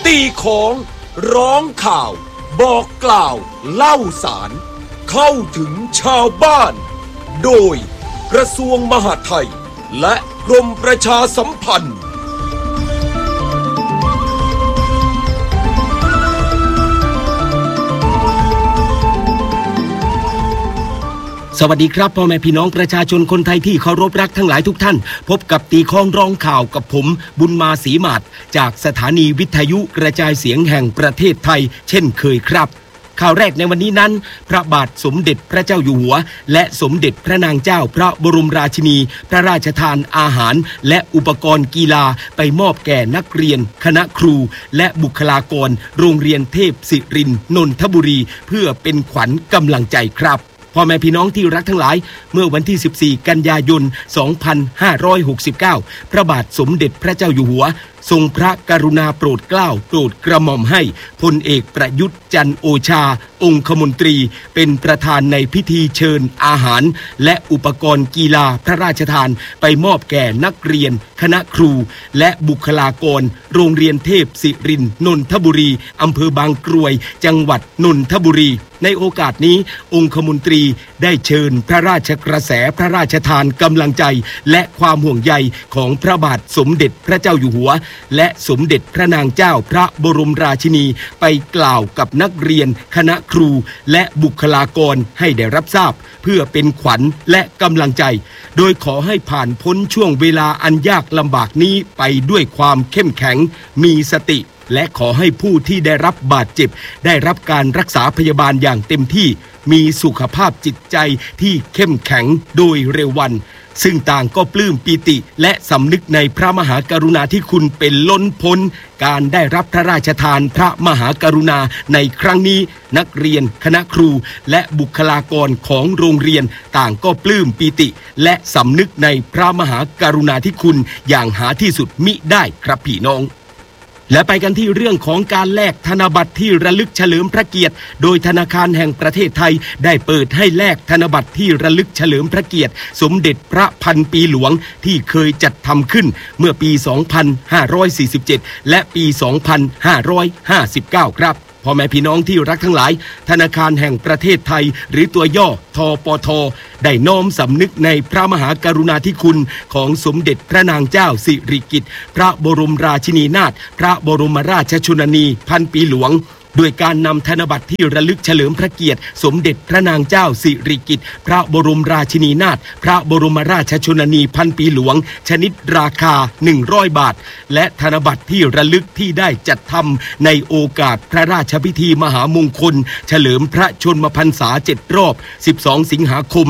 ตีของร้องข่าวบอกกล่าวเล่าสารเข้าถึงชาวบ้านโดยกระทรวงมหาดไทยและกรมประชาสัมพันธ์สวัสดีครับพ่อแม่พี่น้องประชาชนคนไทยที่เคารพรักทั้งหลายทุกท่านพบกับตีข้องร้องข่าวกับผมบุญมาศรีมาศจากสถานีวิทยุกระจายเสียงแห่งประเทศไทยเช่นเคยครับข่าวแรกในวันนี้นั้นพระบาทสมเด็จพระเจ้าอยู่หัวและสมเด็จพระนางเจ้าพระบรมราชินีพระราชทานอาหารและอุปกรณ์กีฬาไปมอบแก่นักเรียนคณะครูและบุคลากรโรงเรียนเทพศิรินทร์นนทบุรีเพื่อเป็นขวัญกำลังใจครับพ่อแม่พี่น้องที่รักทั้งหลายเมื่อวันที่14กันยายน2569พระบาทสมเด็จพระเจ้าอยู่หัวทรงพระกรุณาโปรดเกล้าโปรดกระหม่อมให้พลเอกประยุทธ์จันทร์โอชาองคมนตรีเป็นประธานในพิธีเชิญอาหารและอุปกรณ์กีฬาพระราชทานไปมอบแก่นักเรียนคณะครูและบุคลากรโรงเรียนเทพศิรินทร์นนทบุรีอำเภอบางกรวยจังหวัดนนทบุรีในโอกาสนี้องคมนตรีได้เชิญพระราชกระแสพระราชทานกำลังใจและความห่วงใยของพระบาทสมเด็จพระเจ้าอยู่หัวและสมเด็จพระนางเจ้าพระบรมราชินีไปกล่าวกับนักเรียนคณะครูและบุคลากรให้ได้รับทราบเพื่อเป็นขวัญและกำลังใจโดยขอให้ผ่านพ้นช่วงเวลาอันยากลำบากนี้ไปด้วยความเข้มแข็งมีสติและขอให้ผู้ที่ได้รับบาดเจ็บได้รับการรักษาพยาบาลอย่างเต็มที่มีสุขภาพจิตใจที่เข้มแข็งโดยเร็ววันซึ่งต่างก็ปลื้มปิติและสำนึกในพระมหากรุณาธิคุณเป็นล้นพ้นการได้รับพระราชทานพระมหากรุณาในครั้งนี้นักเรียนคณะครูและบุคลากรของโรงเรียนต่างก็ปลื้มปิติและสำนึกในพระมหากรุณาธิคุณอย่างหาที่สุดมิได้ครับพี่น้องและไปกันที่เรื่องของการแลกธนบัตรที่ระลึกเฉลิมพระเกียรติโดยธนาคารแห่งประเทศไทยได้เปิดให้แลกธนบัตรที่ระลึกเฉลิมพระเกียรติสมเด็จพระพันปีหลวงที่เคยจัดทำขึ้นเมื่อปี 2547 และปี 2559 ครับพ่อแม่พี่น้องที่รักทั้งหลายธนาคารแห่งประเทศไทยหรือตัวย่อทปท.ได้น้อมสำนึกในพระมหากรุณาธิคุณของสมเด็จพระนางเจ้าสิริกิติ์พระบรมราชินีนาถพระบรมราชชนนีพันปีหลวงด้วยการนำธนบัตรที่ระลึกเฉลิมพระเกียรติสมเด็จพระนางเจ้าสิริกิติ์พระบรมราชินีนาถพระบรมราชชนนีพันปีหลวงชนิดราคา100 บาทและธนบัตรที่ระลึกที่ได้จัดทำในโอกาสพระราชพิธีมหามงคลเฉลิมพระชนมพรรษา7 รอบ12 สิงหาคม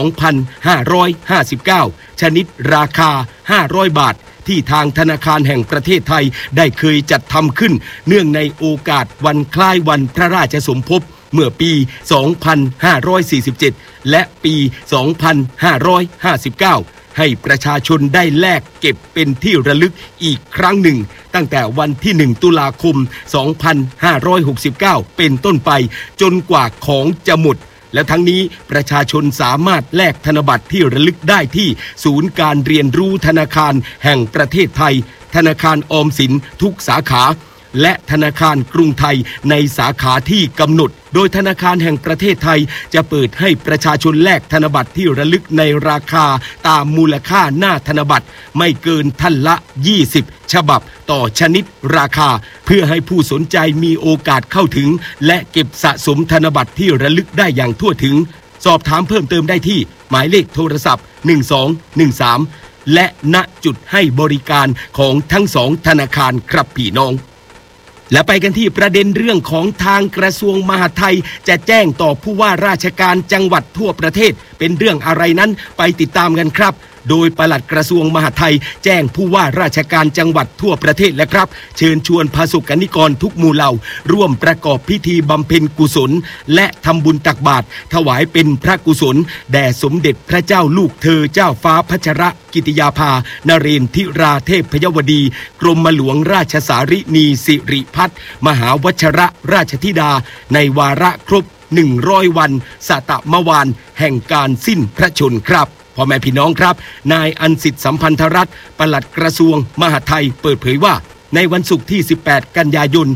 2559ชนิดราคา500 บาทที่ทางธนาคารแห่งประเทศไทยได้เคยจัดทำขึ้นเนื่องในโอกาสวันคล้ายวันพระราชสมภพเมื่อปี 2547 และปี 2559 ให้ประชาชนได้แลกเก็บเป็นที่ระลึกอีกครั้งหนึ่งตั้งแต่วันที่ 1 ตุลาคม 2569 เป็นต้นไปจนกว่าของจะหมดและทั้งนี้ประชาชนสามารถแลกธนบัตรที่ระลึกได้ที่ศูนย์การเรียนรู้ธนาคารแห่งประเทศไทยธนาคารออมสินทุกสาขาและธนาคารกรุงไทยในสาขาที่กำหนดโดยธนาคารแห่งประเทศไทยจะเปิดให้ประชาชนแลกธนบัตรที่ระลึกในราคาตามมูลค่าหน้าธนบัตรไม่เกินท่านละ20ฉบับต่อชนิดราคาเพื่อให้ผู้สนใจมีโอกาสเข้าถึงและเก็บสะสมธนบัตรที่ระลึกได้อย่างทั่วถึงสอบถามเพิ่มเติมได้ที่หมายเลขโทรศัพท์1213และณจุดให้บริการของทั้ง2ธนาคารครับพี่น้องและไปกันที่ประเด็นเรื่องของทางกระทรวงมหาดไทยจะแจ้งต่อผู้ว่าราชการจังหวัดทั่วประเทศเป็นเรื่องอะไรนั้นไปติดตามกันครับโดยปลัดกระทรวงมหาดไทยแจ้งผู้ว่าราชการจังหวัดทั่วประเทศและครับเชิญชวนประสบกนิกรทุกหมู่เหล่าร่วมประกอบพิธีบำเพ็ญกุศลและทำบุญตักบาตรถวายเป็นพระกุศลแด่สมเด็จพระเจ้าลูกเธอเจ้าฟ้าพัชรกิติยาภานเรนทิราเทพยวดีกรมหลวงราชสารินีสิริพัฒน์มหาวชรราชธิดาในวาระครบ100 วันสตมวานแห่งการสิ้นพระชนม์ครับพ่อแม่พี่น้องครับนายอันสิทธิ์สัมพันธรัตน์ปลัดกระทรวงมหาดไทยเปิดเผยว่าในวันศุกร์ที่ 18 กันยายน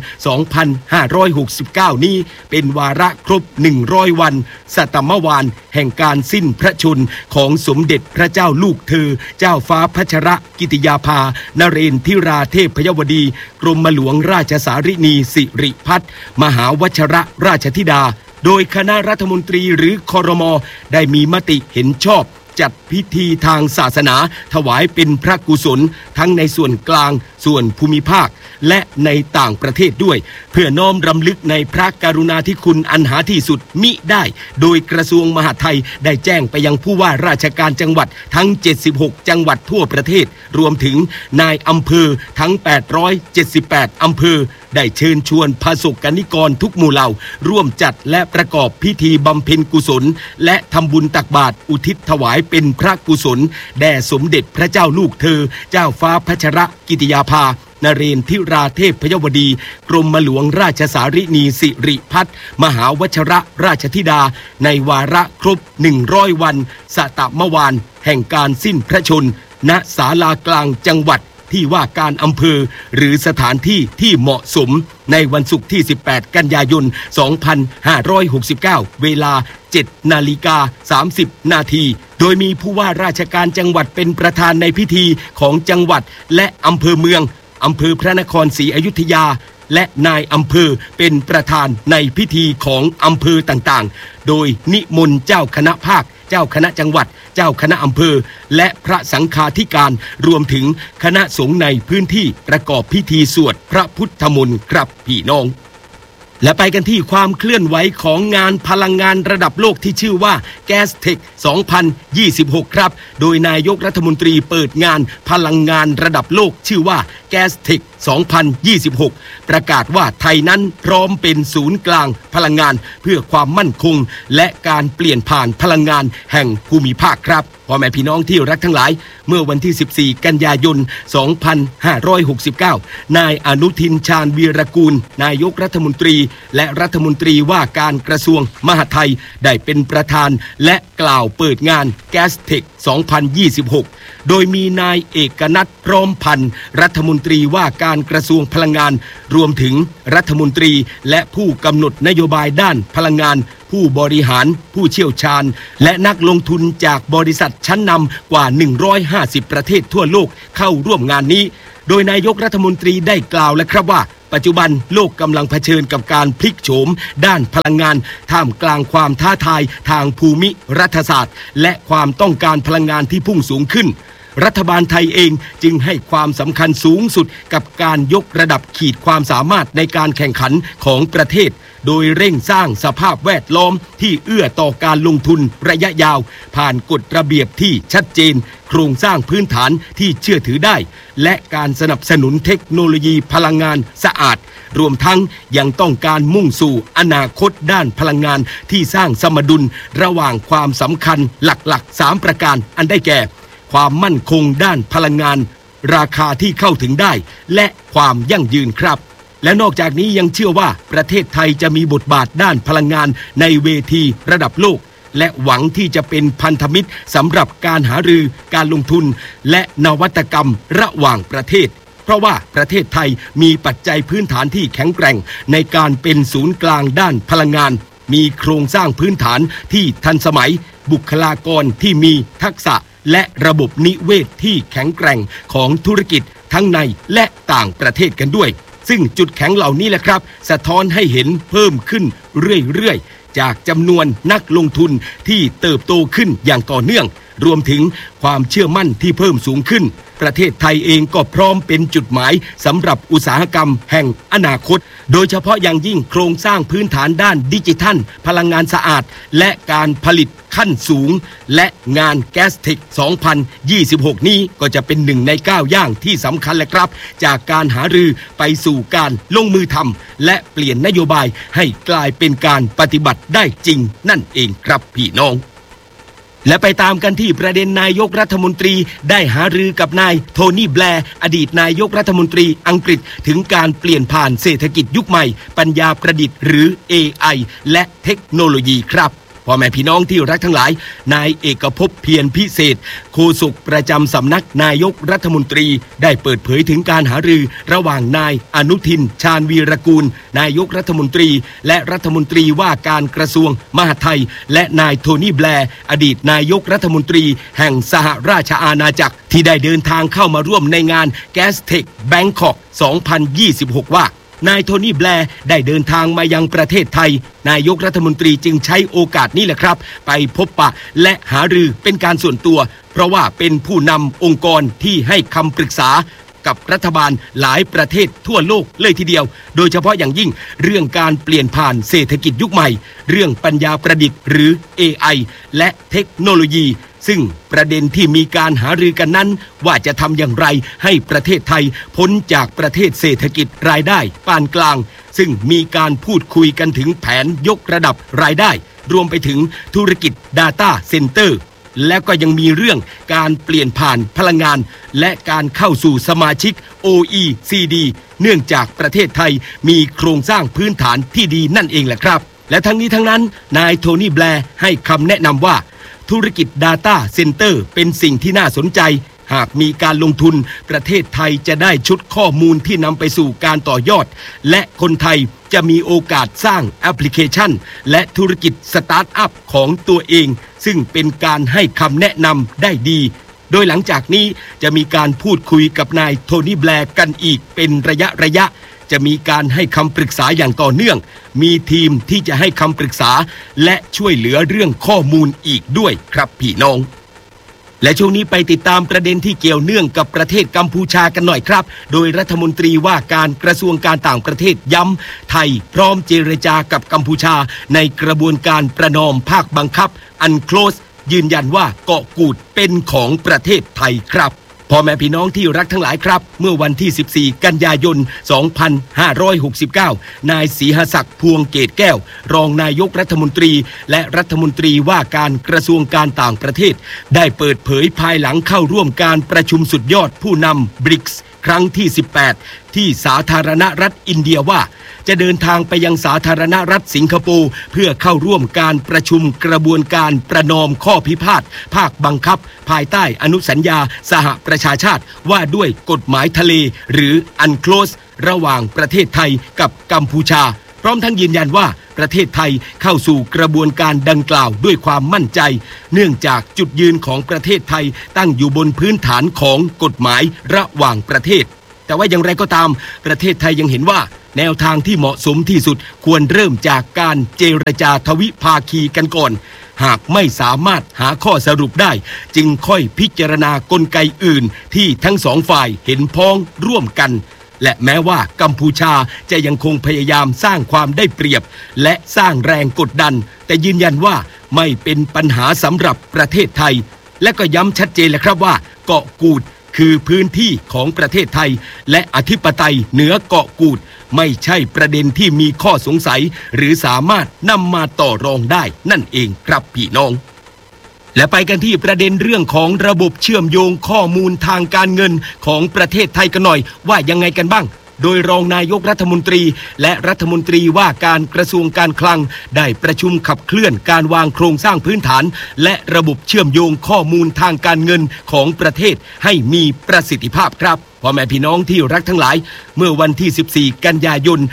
2569 นี้เป็นวาระครบ 100 วันสตมวาลแห่งการสิ้นพระชนม์ของสมเด็จพระเจ้าลูกเธอเจ้าฟ้าพัชรกิติยาภานเรนทิราเทพยวดีกรมหลวงราชสารินีสิริพัฒน์มหาวชรราชธิดาโดยคณะรัฐมนตรีหรือครม.ได้มีมติเห็นชอบจัดพิธีทางศาสนาถวายเป็นพระกุศลทั้งในส่วนกลางส่วนภูมิภาคและในต่างประเทศด้วยเพื่อน้อมรำลึกในพระกรุณาธิคุณอันหาที่สุดมิได้โดยกระทรวงมหาดไทยได้แจ้งไปยังผู้ว่าราชการจังหวัดทั้ง76จังหวัดทั่วประเทศรวมถึงนายอำเภอทั้ง878อำเภอได้เชิญชวนประสบกนิกรทุกหมู่เหล่าร่วมจัดและประกอบพิธีบำเพ็ญกุศลและทำบุญตักบาตรอุทิศถวายเป็นพระกุศลแด่สมเด็จพระเจ้าลูกเธอเจ้าฟ้าพัชรกิติยาภานเรนทิราเทพยวดีกรมหลวงราชสารินีสิริพัฒน์มหาวชรราชธิดาในวาระครบ100วันสตมวาลแห่งการสิ้นพระชนม์ณศาลากลางจังหวัดที่ว่าการอำเภอหรือสถานที่ที่เหมาะสมในวันศุกร์ที่ 18 กันยายน 2569 เวลา 7:30 นาทีโดยมีผู้ว่าราชการจังหวัดเป็นประธานในพิธีของจังหวัดและอำเภอเมืองอำเภอพระนครศรีอยุธยาและนายอำเภอเป็นประธานในพิธีของอำเภอต่างๆโดยนิมนต์เจ้าคณะภาคเจ้าคณะจังหวัดเจ้าคณะอำเภอและพระสังฆาธิการรวมถึงคณะสงฆ์ในพื้นที่ประกอบพิธีสวดพระพุทธมนต์ครับพี่น้องและไปกันที่ความเคลื่อนไหวของงานพลังงานระดับโลกที่ชื่อว่า Gastech 2026 ครับโดยนายกรัฐมนตรีเปิดงานพลังงานระดับโลกชื่อว่า Gastech 2026 ประกาศว่าไทยนั้นพร้อมเป็นศูนย์กลางพลังงานเพื่อความมั่นคงและการเปลี่ยนผ่านพลังงานแห่งภูมิภาคครับพ่อแม่พี่น้องที่รักทั้งหลายเมื่อวันที่ 14 กันยายน 2569 นายอนุทินชาญวีรกูลนายกรัฐมนตรีและรัฐมนตรีว่าการกระทรวงมหาดไทยได้เป็นประธานและกล่าวเปิดงาน Gastech 2026 โดยมีนายเอกนัทพร้อมพันธ์รัฐมนตรีว่าการกระทรวงพลังงานรวมถึงรัฐมนตรีและผู้กำหนดนโยบายด้านพลังงานผู้บริหารผู้เชี่ยวชาญและนักลงทุนจากบริษัทชั้นนำกว่า150ประเทศทั่วโลกเข้าร่วมงานนี้โดยนายกรัฐมนตรีได้กล่าวแล้วครับว่าปัจจุบันโลกกำลังเผชิญกับการพลิกโฉมด้านพลังงานท่ามกลางความท้าทายทางภูมิรัฐศาสตร์และความต้องการพลังงานที่พุ่งสูงขึ้นรัฐบาลไทยเองจึงให้ความสำคัญสูงสุดกับการยกระดับขีดความสามารถในการแข่งขันของประเทศโดยเร่งสร้างสภาพแวดล้อมที่เอื้อต่อการลงทุนระยะยาวผ่านกฎระเบียบที่ชัดเจนโครงสร้างพื้นฐานที่เชื่อถือได้และการสนับสนุนเทคโนโลยีพลังงานสะอาดรวมทั้งยังต้องการมุ่งสู่อนาคตด้านพลังงานที่สร้างสมดุลระหว่างความสำคัญหลักๆ3ประการอันได้แก่ความมั่นคงด้านพลังงานราคาที่เข้าถึงได้และความยั่งยืนครับและนอกจากนี้ยังเชื่อว่าประเทศไทยจะมีบทบาทด้านพลังงานในเวทีระดับโลกและหวังที่จะเป็นพันธมิตรสำหรับการหารือการลงทุนและนวัตกรรมระหว่างประเทศเพราะว่าประเทศไทยมีปัจจัยพื้นฐานที่แข็งแกร่งในการเป็นศูนย์กลางด้านพลังงานมีโครงสร้างพื้นฐานที่ทันสมัยบุคลากรที่มีทักษะและระบบนิเวศที่แข็งแกร่งของธุรกิจทั้งในและต่างประเทศกันด้วยซึ่งจุดแข็งเหล่านี้แหละครับสะท้อนให้เห็นเพิ่มขึ้นเรื่อยๆจากจำนวนนักลงทุนที่เติบโตขึ้นอย่างต่อเนื่องรวมถึงความเชื่อมั่นที่เพิ่มสูงขึ้นประเทศไทยเองก็พร้อมเป็นจุดหมายสำหรับอุตสาหกรรมแห่งอนาคตโดยเฉพาะอย่างยิ่งโครงสร้างพื้นฐานด้านดิจิทัลพลังงานสะอาดและการผลิตขั้นสูงและงาน Gastech 2026 นี้ก็จะเป็น1ใน9ย่างที่สำคัญแหละครับจากการหารือไปสู่การลงมือทำและเปลี่ยนนโยบายให้กลายเป็นการปฏิบัติได้จริงนั่นเองครับพี่น้องและไปตามกันที่ประเด็นนายกรัฐมนตรีได้หารือกับนายโทนี่แบร์อดีตนายกรัฐมนตรีอังกฤษถึงการเปลี่ยนผ่านเศรษฐกิจยุคใหม่ปัญญาประดิษฐ์หรือ AI และเทคโนโลยีครับพ่อแม่พี่น้องที่รักทั้งหลายนายเอกภพเพียรพิเศษโฆษกประจำสำนักนายกรัฐมนตรีได้เปิดเผยถึงการหารือระหว่างนายอนุทินชาญวีรกูลนายกรัฐมนตรีและรัฐมนตรีว่าการกระทรวงมหาดไทยและนายโทนี่แบร์อดีตนายกรัฐมนตรีแห่งสหราชอาณาจักรที่ได้เดินทางเข้ามาร่วมในงาน Gastech Bangkok 2026 ว่านายโทนี่แบร์ได้เดินทางมายังประเทศไทยนายกรัฐมนตรีจึงใช้โอกาสนี้แหละครับไปพบปะและหารือเป็นการส่วนตัวเพราะว่าเป็นผู้นำองค์กรที่ให้คำปรึกษากับรัฐบาลหลายประเทศทั่วโลกเลยทีเดียวโดยเฉพาะอย่างยิ่งเรื่องการเปลี่ยนผ่านเศรษฐกิจยุคใหม่เรื่องปัญญาประดิษฐ์หรือ AI และเทคโนโลยีซึ่งประเด็นที่มีการหารือกันนั้นว่าจะทำอย่างไรให้ประเทศไทยพ้นจากประเทศเศรษฐกิจรายได้ปานกลางซึ่งมีการพูดคุยกันถึงแผนยกระดับรายได้รวมไปถึงธุรกิจ Data Center และก็ยังมีเรื่องการเปลี่ยนผ่านพลังงานและการเข้าสู่สมาชิก OECD เนื่องจากประเทศไทยมีโครงสร้างพื้นฐานที่ดีนั่นเองแหละครับและทั้งนี้ทั้งนั้นนายโทนี่แบร์ให้คำแนะนำว่าธุรกิจ Data Center เป็นสิ่งที่น่าสนใจหากมีการลงทุนประเทศไทยจะได้ชุดข้อมูลที่นำไปสู่การต่อยอดและคนไทยจะมีโอกาสสร้างแอปพลิเคชันและธุรกิจสตาร์ทอัพของตัวเองซึ่งเป็นการให้คำแนะนำได้ดีโดยหลังจากนี้จะมีการพูดคุยกับนายโทนี่แบร์กันอีกเป็นระยะจะมีการให้คำปรึกษาอย่างต่อเนื่องมีทีมที่จะให้คำปรึกษาและช่วยเหลือเรื่องข้อมูลอีกด้วยครับพี่น้องและช่วงนี้ไปติดตามประเด็นที่เกี่ยวเนื่องกับประเทศกัมพูชากันหน่อยครับโดยรัฐมนตรีว่าการกระทรวงการต่างประเทศย้ำไทยพร้อมเจรจากับกัมพูชาในกระบวนการประนอมภาคบังคับอันโคลสยืนยันว่าเกาะกูดเป็นของประเทศไทยครับพ่อแม่พี่น้องที่รักทั้งหลายครับเมื่อวันที่14กันยายน2569นายศรีหศักดิ์พวงเกตแก้วรองนายกรัฐมนตรีและรัฐมนตรีว่าการกระทรวงการต่างประเทศได้เปิดเผยภายหลังเข้าร่วมการประชุมสุดยอดผู้นำ BRICS ครั้งที่18ที่สาธารณรัฐอินเดียว่าจะเดินทางไปยังสาธารณรัฐสิงคโปร์เพื่อเข้าร่วมการประชุมกระบวนการประนอมข้อพิพาทภาคบังคับภายใต้อนุสัญญาสหประชาชาติว่าด้วยกฎหมายทะเลหรืออันโคลสระหว่างประเทศไทยกับกัมพูชาพร้อมทั้งยืนยันว่าประเทศไทยเข้าสู่กระบวนการดังกล่าวด้วยความมั่นใจเนื่องจากจุดยืนของประเทศไทยตั้งอยู่บนพื้นฐานของกฎหมายระหว่างประเทศแต่ว่าอย่างไรก็ตามประเทศไทยยังเห็นว่าแนวทางที่เหมาะสมที่สุดควรเริ่มจากการเจรจาทวิภาคีกันก่อนหากไม่สามารถหาข้อสรุปได้จึงค่อยพิจารณากลไกอื่นที่ทั้งสองฝ่ายเห็นพ้องร่วมกันและแม้ว่ากัมพูชาจะยังคงพยายามสร้างความได้เปรียบและสร้างแรงกดดันแต่ยืนยันว่าไม่เป็นปัญหาสำหรับประเทศไทยและก็ย้ำชัดเจนเลยครับว่าเกาะกูดคือพื้นที่ของประเทศไทยและอธิปไตยเหนือเกาะกูดไม่ใช่ประเด็นที่มีข้อสงสัยหรือสามารถนำมาต่อรองได้นั่นเองครับพี่น้องและไปกันที่ประเด็นเรื่องของระบบเชื่อมโยงข้อมูลทางการเงินของประเทศไทยกันหน่อยว่ายังไงกันบ้างโดยรองนายกรัฐมนตรีและรัฐมนตรีว่าการกระทรวงการคลังได้ประชุมขับเคลื่อนการวางโครงสร้างพื้นฐานและระบบเชื่อมโยงข้อมูลทางการเงินของประเทศให้มีประสิทธิภาพครับพ่อแม่พี่น้องที่รักทั้งหลายเมื่อวันที่14กันยายน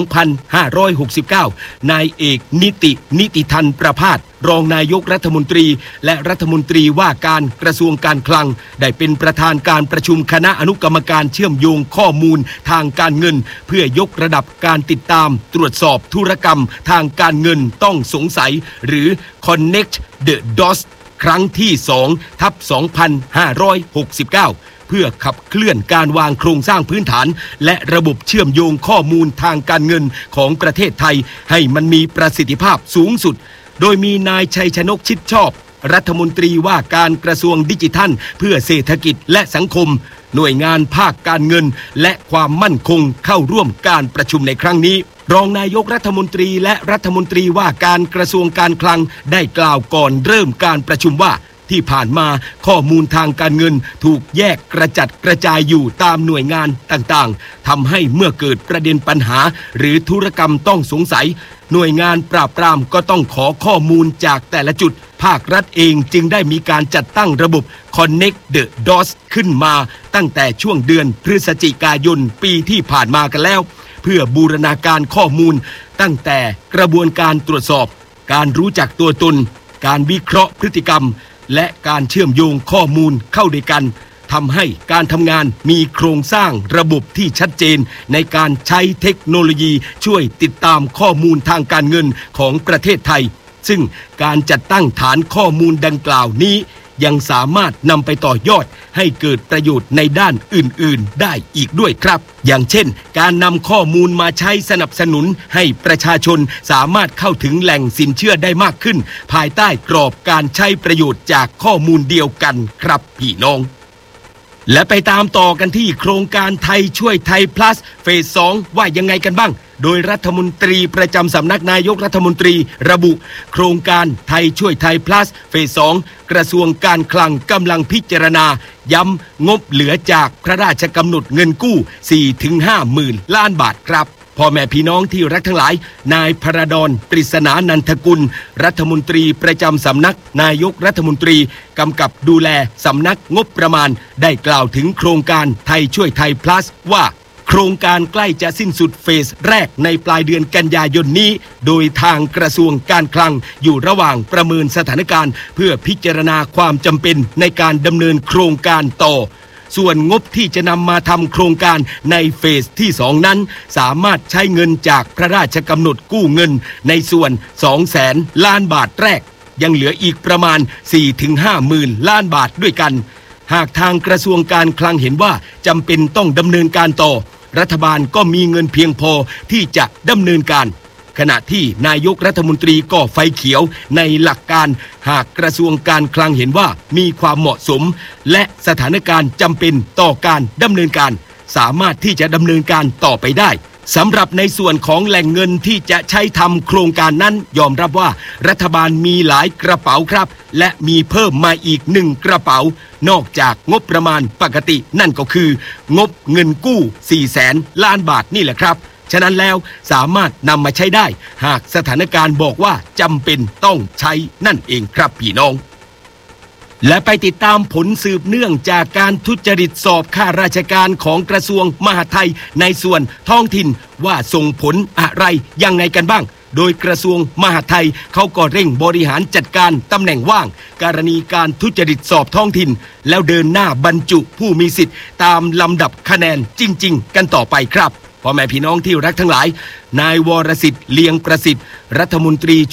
2569นายเอกนิติธันประภาสรองนายกรัฐมนตรีและรัฐมนตรีว่าการกระทรวงการคลังได้เป็นประธานการประชุมคณะอนุกรรมการเชื่อมโยงข้อมูลทางการเงินเพื่อยกระดับการติดตามตรวจสอบธุรกรรมทางการเงินต้องสงสัยหรือ Connect the Dots ครั้งที่ 2/2569เพื่อขับเคลื่อนการวางโครงสร้างพื้นฐานและระบบเชื่อมโยงข้อมูลทางการเงินของประเทศไทยให้มันมีประสิทธิภาพสูงสุดโดยมีนายชัยชนกชิดชอบรัฐมนตรีว่าการกระทรวงดิจิทัลเพื่อเศรษฐกิจและสังคมหน่วยงานภาคการเงินและความมั่นคงเข้าร่วมการประชุมในครั้งนี้รองนายกรัฐมนตรีและรัฐมนตรีว่าการกระทรวงการคลังได้กล่าวก่อนเริ่มการประชุมว่าที่ผ่านมาข้อมูลทางการเงินถูกแยกกระจัดกระจายอยู่ตามหน่วยงานต่างๆทำให้เมื่อเกิดประเด็นปัญหาหรือธุรกรรมต้องสงสัยหน่วยงานปราบปรามก็ต้องขอข้อมูลจากแต่ละจุดภาครัฐเองจึงได้มีการจัดตั้งระบบ Connect the Dots ขึ้นมาตั้งแต่ช่วงเดือนพฤศจิกายนปีที่ผ่านมากันแล้วเพื่อบูรณาการข้อมูลตั้งแต่กระบวนการตรวจสอบการรู้จักตัวตนการวิเคราะห์พฤติกรรมและการเชื่อมโยงข้อมูลเข้าด้วยกันทำให้การทำงานมีโครงสร้างระบบที่ชัดเจนในการใช้เทคโนโลยีช่วยติดตามข้อมูลทางการเงินของประเทศไทยซึ่งการจัดตั้งฐานข้อมูลดังกล่าวนี้ยังสามารถนำไปต่อยอดให้เกิดประโยชน์ในด้านอื่นๆได้อีกด้วยครับอย่างเช่นการนำข้อมูลมาใช้สนับสนุนให้ประชาชนสามารถเข้าถึงแหล่งสินเชื่อได้มากขึ้นภายใต้กรอบการใช้ประโยชน์จากข้อมูลเดียวกันครับพี่น้องและไปตามต่อกันที่โครงการไทยช่วยไทย plus เฟส 2ว่ายังไงกันบ้างโดยรัฐมนตรีประจำสำนักนายกรัฐมนตรีระบุโครงการไทยช่วยไทย plus เฟส 2กระทรวงการคลังกำลังพิจารณาย้ำงบเหลือจากพระราชกำหนดเงินกู้ 4-5 หมื่นล้านบาทครับพ่อแม่พี่น้องที่รักทั้งหลายนายพระดอนปริศนานันทกุลรัฐมนตรีประจำสำนักนายกรัฐมนตรีกำกับดูแลสำนักงบประมาณได้กล่าวถึงโครงการไทยช่วยไทย plus ว่าโครงการใกล้จะสิ้นสุดเฟสแรกในปลายเดือนกันยายนนี้โดยทางกระทรวงการคลังอยู่ระหว่างประเมินสถานการณ์เพื่อพิจารณาความจำเป็นในการดำเนินโครงการต่อส่วนงบที่จะนำมาทำโครงการในเฟสที่ 2 นั้นสามารถใช้เงินจากพระราชกำหนดกู้เงินในส่วน 200,000 ล้านบาทแรกยังเหลืออีกประมาณ 4-5 หมื่นล้านบาทด้วยกันหากทางกระทรวงการคลังเห็นว่าจำเป็นต้องดำเนินการต่อรัฐบาลก็มีเงินเพียงพอที่จะดำเนินการขณะที่นายกรัฐมนตรีก็ไฟเขียวในหลักการหากกระทรวงการคลังเห็นว่ามีความเหมาะสมและสถานการณ์จำเป็นต่อการดำเนินการสามารถที่จะดำเนินการต่อไปได้สำหรับในส่วนของแหล่งเงินที่จะใช้ทำโครงการนั้นยอมรับว่ารัฐบาลมีหลายกระเป๋าครับและมีเพิ่มมาอีก1กระเป๋านอกจากงบประมาณปกตินั่นก็คืองบเงินกู้ 400,000 ล้านบาทนี่แหละครับฉะนั้นแล้วสามารถนำมาใช้ได้หากสถานการณ์บอกว่าจำเป็นต้องใช้นั่นเองครับพี่น้องและไปติดตามผลสืบเนื่องจากการทุจริตสอบข้าราชการของกระทรวงมหาดไทยในส่วนท้องถิ่นว่าส่งผลอะไรยังไงกันบ้างโดยกระทรวงมหาดไทยเขาก็เร่งบริหารจัดการตำแหน่งว่างกรณีการทุจริตสอบท้องถิ่นแล้วเดินหน้าบรรจุผู้มีสิทธิ์ตามลำดับคะแนนจริงๆกันต่อไปครับพ่อแม่พี่น้องที่รักทั้งหลายนายวรสิทธิ์เลียงประสิทธิ์รัฐมนตรี